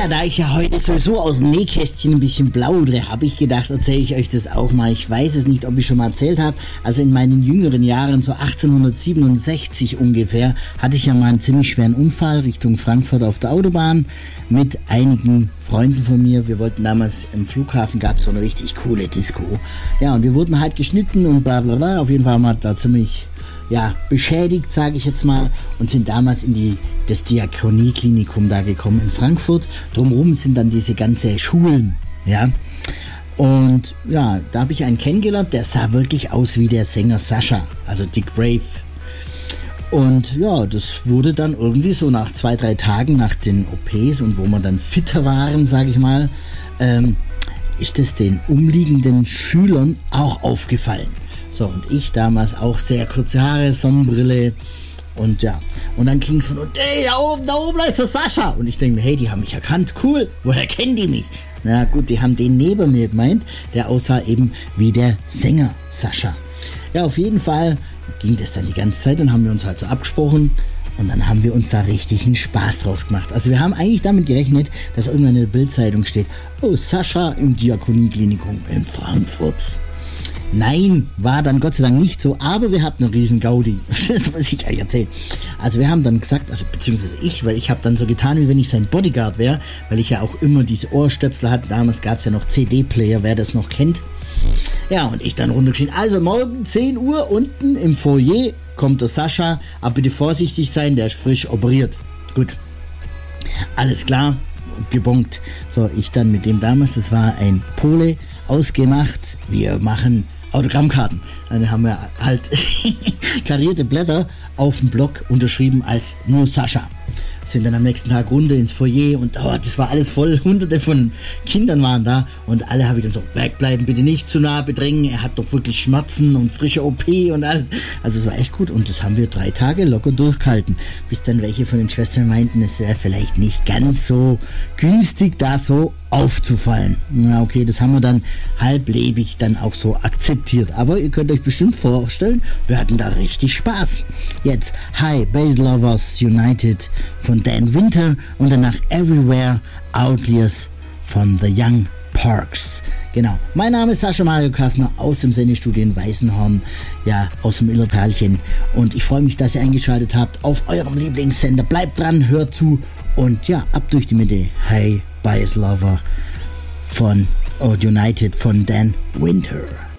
Ja, da ich ja heute sowieso aus dem Nähkästchen ein bisschen plaudere, habe ich gedacht, erzähle ich euch das auch mal. Ich weiß es nicht, ob ich schon mal erzählt habe. Also in meinen jüngeren Jahren, so 1867 ungefähr, hatte ich ja mal einen ziemlich schweren Unfall Richtung Frankfurt auf der Autobahn mit einigen Freunden von mir. Wir wollten damals im Flughafen, gab es so eine richtig coole Disco. Ja, und wir wurden halt geschnitten und bla bla bla. Auf jeden Fall haben wir da ziemlich beschädigt, sage ich jetzt mal, und sind damals in das Diakonieklinikum da gekommen in Frankfurt. Drumherum sind dann diese ganze Schulen, ja. Und ja, da habe ich einen kennengelernt, der sah wirklich aus wie der Sänger Sascha, also Dick Brave. Und ja, das wurde dann irgendwie so nach 2-3 Tagen nach den OPs und wo wir dann fitter waren, sage ich mal, ist das den umliegenden Schülern auch aufgefallen. So, und ich damals auch sehr kurze Haare, Sonnenbrille und ja. Und dann ging es von unten, hey, da oben ist der Sascha. Und ich denke mir, hey, die haben mich erkannt, cool, woher kennen die mich? Na gut, die haben den neben mir gemeint, der aussah eben wie der Sänger Sascha. Ja, auf jeden Fall ging das dann die ganze Zeit und haben wir uns halt so abgesprochen. Und dann haben wir uns da richtig einen Spaß draus gemacht. Also wir haben eigentlich damit gerechnet, dass irgendwann in der Bildzeitung steht, oh, Sascha im Diakonieklinikum in Frankfurt. Nein, war dann Gott sei Dank nicht so, aber wir hatten einen riesen Gaudi. Das muss ich euch erzählen. Also wir haben dann gesagt, also beziehungsweise ich, weil ich habe dann so getan, wie wenn ich sein Bodyguard wäre, weil ich ja auch immer diese Ohrstöpsel hatte. Damals gab es ja noch CD-Player, wer das noch kennt. Ja, und ich dann runtergeschrien, also morgen 10 Uhr unten im Foyer kommt der Sascha, aber bitte vorsichtig sein, der ist frisch operiert. Gut, alles klar, gebongt. So, ich dann mit dem damals, das war ein Pole, ausgemacht, wir machen Autogrammkarten. Dann haben wir halt karierte Blätter auf dem Block unterschrieben als nur Sascha. Sind dann am nächsten Tag runter ins Foyer und das war alles voll, hunderte von Kindern waren da und alle habe ich dann so, wegbleiben, bitte nicht zu nah bedrängen, er hat doch wirklich Schmerzen und frische OP und alles. Also es war echt gut und das haben wir 3 Tage locker durchgehalten, bis dann welche von den Schwestern meinten, es wäre vielleicht nicht ganz so günstig, da so aufzufallen. Ja, okay, das haben wir dann halblebig dann auch so akzeptiert. Aber ihr könnt euch bestimmt vorstellen, wir hatten da richtig Spaß. Jetzt Hi Bass Lovers United von Dan Winter und danach Everywhere Outliers von The Young Parks. Genau, mein Name ist Sascha Mario Kassner aus dem Sendestudio in Weißenhorn, ja, aus dem Illertalchen. Und ich freue mich, dass ihr eingeschaltet habt auf eurem Lieblingssender. Bleibt dran, hört zu und ja, ab durch die Mitte. Hi Bass Lover von United von Dan Winter.